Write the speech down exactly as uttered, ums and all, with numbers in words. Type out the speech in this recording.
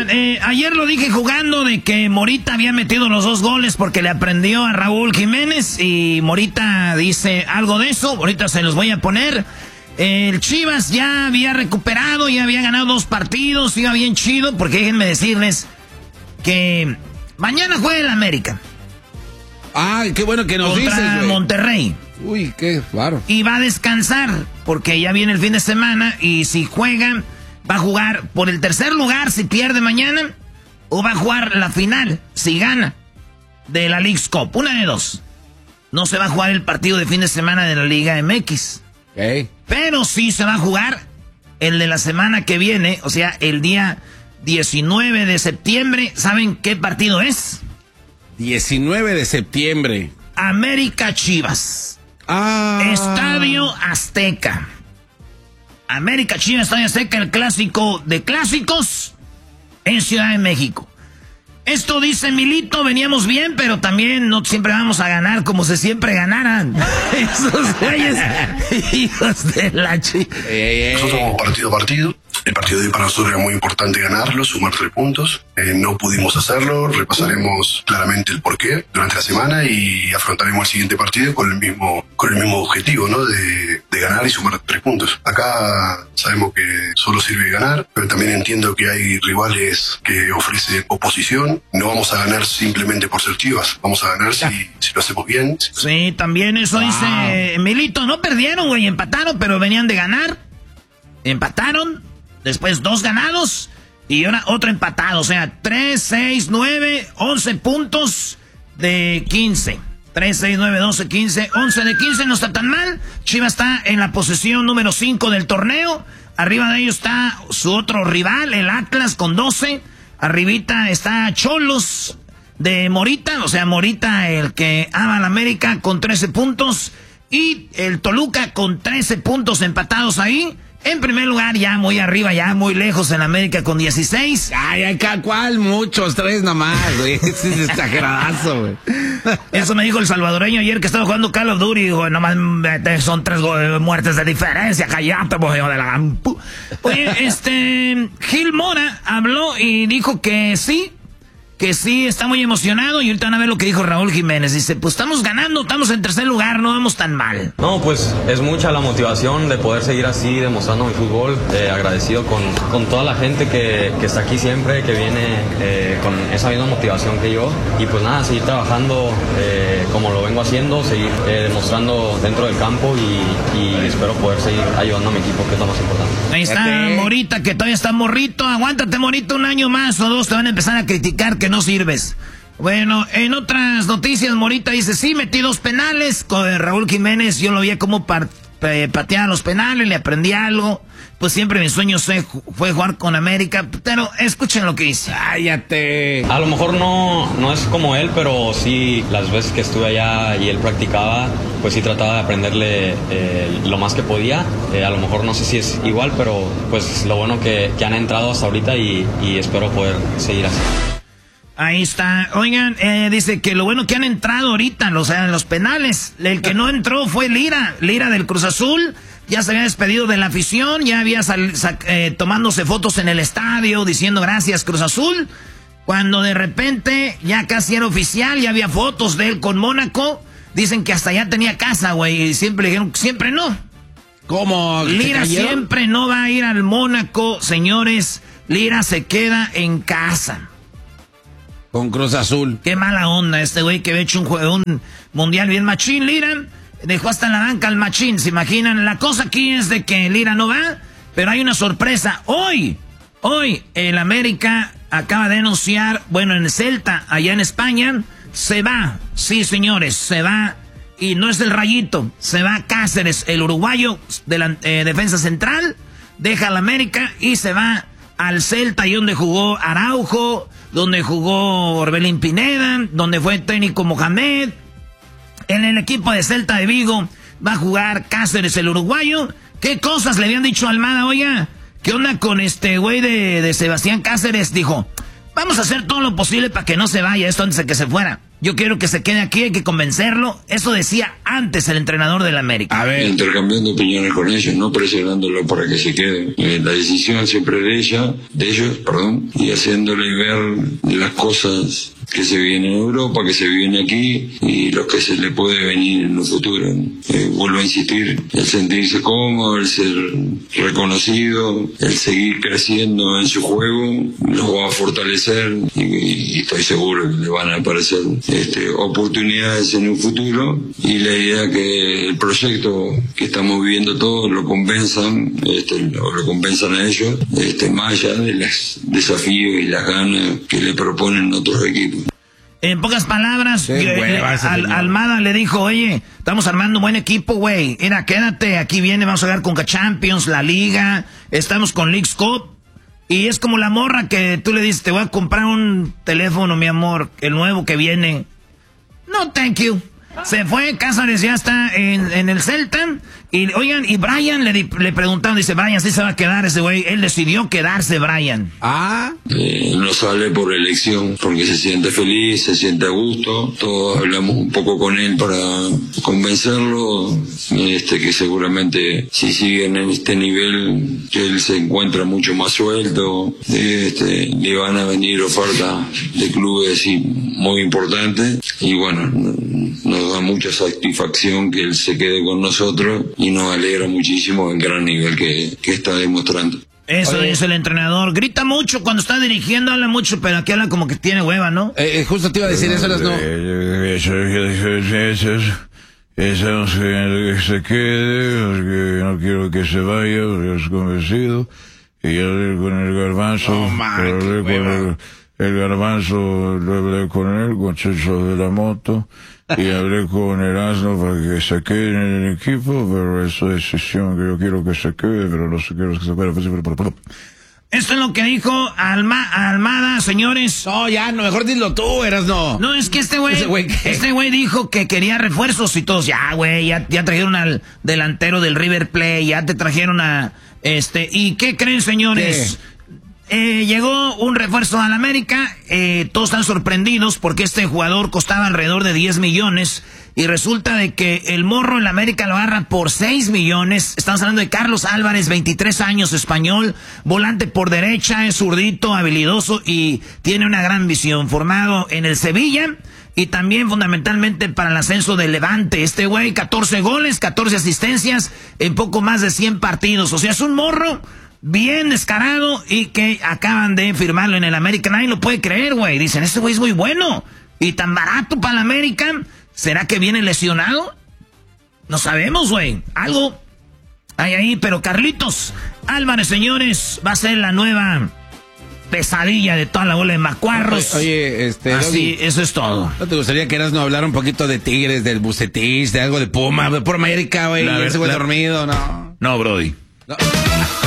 Oigan, eh, ayer lo dije jugando de que Morita había metido los dos goles porque le aprendió a Raúl Jiménez y Morita dice algo de eso, ahorita se los voy a poner. El Chivas ya había recuperado, ya había ganado dos partidos, iba bien chido, porque déjenme decirles que mañana juega el América. Ay, qué bueno que nos contra dices, güey. Monterrey. Uy, qué raro. Y va a descansar, porque ya viene el fin de semana, y si juega, va a jugar por el tercer lugar si pierde mañana, o va a jugar la final si gana de la Leagues Cup. Una de dos. No se va a jugar el partido de fin de semana de la Liga M X. Okay. Pero sí se va a jugar el de la semana que viene, o sea, el día diecinueve de septiembre. ¿Saben qué partido es? diecinueve de septiembre. América Chivas. Ah. Estadio Azteca. América Chivas, Estadio Azteca, el clásico de clásicos en Ciudad de México. Esto dice Milito, veníamos bien, pero también no siempre vamos a ganar como si siempre ganaran. Esos güeyes, hijos de la chica. Nosotros vamos partido a partido. El partido de hoy para nosotros era muy importante ganarlo, sumar tres puntos. Eh, no pudimos hacerlo, repasaremos claramente el porqué durante la semana y afrontaremos el siguiente partido con el mismo con el mismo objetivo, ¿no? De, de ganar y sumar tres puntos. Acá sabemos que solo sirve ganar, pero también entiendo que hay rivales que ofrecen oposición. No vamos a ganar simplemente por ser Chivas, vamos a ganar si, si lo hacemos bien. Sí, también eso wow. dice Milito. No perdieron, güey, empataron, pero venían de ganar. Empataron. Después dos ganados y ahora otro empatado. O sea, tres, seis, nueve, once puntos de quince. tres, seis, nueve, doce, quince, once de quince. No está tan mal. Chivas está en la posición número cinco del torneo. Arriba de ellos está su otro rival, el Atlas, con doce. Arribita está Cholos de Morita. O sea, Morita, el que ama a la América, con trece puntos. Y el Toluca con trece puntos empatados ahí. En primer lugar, ya muy arriba, ya muy lejos en América con dieciséis. Ay, ay, ¿cuál? Muchos, tres nomás, güey. Es exageradazo, güey. Eso me dijo el salvadoreño ayer que estaba jugando Call of Duty. Dijo, nomás son tres muertes de diferencia. Callate, pues, hijo de la gampu. Oye, este, Gil Mora habló y dijo que sí, que sí, está muy emocionado. Y ahorita van a ver lo que dijo Raúl Jiménez. Dice, pues estamos ganando, estamos en tercer lugar, no vamos tan mal. No, pues es mucha la motivación de poder seguir así, demostrando mi fútbol. Eh, agradecido con, con toda la gente que, que está aquí siempre, que viene eh, con esa misma motivación que yo. Y pues nada, seguir trabajando eh, como lo vengo haciendo, seguir eh, demostrando dentro del campo y, y espero poder seguir ayudando a mi equipo, que es lo más importante. Ahí está Morita, que todavía está morrito. Aguántate, Morito, un año más o dos, te van a empezar a criticar que no sirves. Bueno, en otras noticias, Morita dice, sí, metí dos penales con Raúl Jiménez. Yo lo vi como par, eh, patear los penales, le aprendí algo. Pues siempre mi sueño fue, fue jugar con América. Pero escuchen lo que dice. Cállate. A lo mejor no, no es como él, pero sí, las veces que estuve allá y él practicaba, pues sí trataba de aprenderle eh, lo más que podía. Eh, a lo mejor no sé si es igual, pero pues lo bueno que, que han entrado hasta ahorita y, y espero poder seguir así. Ahí está. Oigan, eh, dice que lo bueno que han entrado ahorita, o sea, en los penales. El que no entró fue Lira, Lira del Cruz Azul. Ya se había despedido de la afición, ya había sal, eh, tomándose fotos en el estadio, diciendo gracias Cruz Azul. Cuando de repente ya casi era oficial, ya había fotos de él con Mónaco. Dicen que hasta ya tenía casa, güey, y siempre le dijeron que siempre no. ¿Cómo? Lira siempre no va a ir al Mónaco, señores. Lira se queda en casa. Con Cruz Azul. Qué mala onda este güey que había hecho un, juego, un mundial bien machín. Lira dejó hasta en la banca al machín, ¿se imaginan? La cosa aquí es de que Lira no va, pero hay una sorpresa. Hoy, hoy el América acaba de anunciar, bueno, en Celta, allá en España, se va. Sí, señores, se va. Y no es el Rayito, se va Cáceres, el uruguayo de la eh, defensa central, deja al América y se va al Celta, y donde jugó Araujo, donde jugó Orbelín Pineda, donde fue técnico Mohamed. En el equipo de Celta de Vigo va a jugar Cáceres, el uruguayo. ¿Qué cosas le habían dicho a Almada? Oiga, ¿qué onda con este güey de, de Sebastián Cáceres? Dijo, vamos a hacer todo lo posible para que no se vaya esto antes de que se fuera. Yo quiero que se quede aquí, hay que convencerlo. Eso decía antes el entrenador del América. A ver. Intercambiando opiniones con ellos, no presionándolo para que se quede. Eh, la decisión siempre de ella, de ellos, perdón, y haciéndole ver las cosas que se vienen en Europa, que se viene aquí y lo que se le puede venir en un futuro. Eh, vuelvo a insistir, el sentirse cómodo, el ser reconocido, el seguir creciendo en su juego, los va a fortalecer y, y estoy seguro que le van a aparecer este, oportunidades en un futuro, y la idea que el proyecto que estamos viviendo todos lo convenzan, este, o lo convenzan a ellos, este, más allá de los desafíos y las ganas que le proponen otros equipos. En pocas palabras, eh, hueva, Al, Almada le dijo, oye, estamos armando un buen equipo, güey. Mira, quédate, aquí viene, vamos a jugar con Champions, la Liga, estamos con Leagues Cup. Y es como la morra que tú le dices, te voy a comprar un teléfono, mi amor, el nuevo que viene. No, thank you. Se fue, Cáceres ya está en, en el Celta. Y oigan, y Brian le, le preguntaron, dice, Brian, ¿sí se va a quedar ese güey? Él decidió quedarse, Brian. Ah. Eh, no sale por elección, porque se siente feliz, se siente a gusto. Todos hablamos un poco con él para convencerlo, este, que seguramente si siguen en este nivel, que él se encuentra mucho más suelto, este, le van a venir ofertas de clubes y muy importantes. Y bueno, nos da mucha satisfacción que él se quede con nosotros y nos alegra muchísimo el gran nivel que, que está demostrando. Eso es el entrenador. Grita mucho cuando está dirigiendo, habla mucho, pero aquí habla como que tiene hueva, ¿no? Eh, justo te iba a decir eso, las no. Eso que se quede, porque no quiero que se vaya, porque es convencido. Y yo hablé con el Garbanzo, oh, man, hablé con el, el Garbanzo, lo hablé con él, con Checho de la Moto, y hablé con el Asno para que se quede en el equipo, pero es su decisión, que yo quiero que se quede, pero no sé, quiero que se quede. Esto es lo que dijo Alma, Almada, señores. No, ya, no, mejor dilo tú, eras no. No, es que este güey, este güey dijo que quería refuerzos y todos, ya, güey, ya, ya trajeron al delantero del River Plate, ya te trajeron a, este, ¿y qué creen, señores? ¿Qué? Eh, llegó un refuerzo al América, eh, todos están sorprendidos porque este jugador costaba alrededor de diez millones y resulta de que el morro en la América lo agarra por seis millones. Estamos hablando de Carlos Álvarez, veintitrés años, español, volante por derecha, es zurdito, habilidoso y tiene una gran visión, formado en el Sevilla y también fundamentalmente para el ascenso del Levante. Este güey, catorce goles, catorce asistencias en poco más de cien partidos, o sea, es un morro bien descarado y que acaban de firmarlo en el América. Nadie lo puede creer, güey. Dicen, este güey es muy bueno y tan barato para el América. ¿Será que viene lesionado? No sabemos, güey. Algo hay ahí, pero Carlitos Álvarez, señores, va a ser la nueva pesadilla de toda la bola de macuarros. Oye, este... Así, Doggy, eso es todo. ¿No te gustaría que eras no hablar un poquito de Tigres, del Bucetich, de algo de Puma, por América, güey? Ese güey dormido, no. No, Brody. No.